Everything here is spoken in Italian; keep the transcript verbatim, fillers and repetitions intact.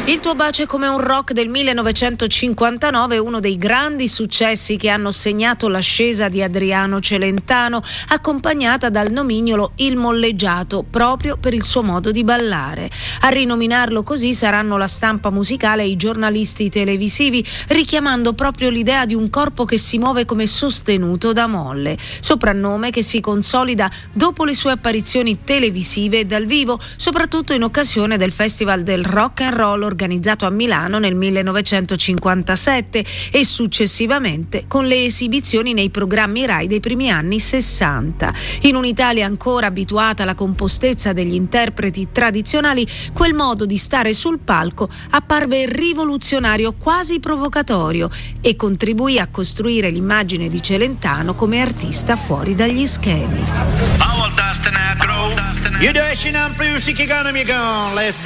Il tuo bacio è come un rock del millenovecentocinquantanove, uno dei grandi successi che hanno segnato l'ascesa di Adriano Celentano, accompagnata dal nomignolo Il Molleggiato, proprio per il suo modo di ballare. A rinominarlo così saranno la stampa musicale e i giornalisti televisivi, richiamando proprio l'idea di un corpo che si muove come sostenuto da molle, soprannome che si consolida dopo le sue apparizioni televisive e dal vivo, soprattutto in occasione del Festival del Rock and Roll organizzato a Milano nel millenovecentocinquantasette e successivamente con le esibizioni nei programmi Rai dei primi anni sessanta. In un'Italia ancora abituata alla compostezza degli interpreti tradizionali, quel modo di stare sul palco apparve rivoluzionario, quasi provocatorio, e contribuì a costruire l'immagine di Celentano come artista fuori dagli schemi.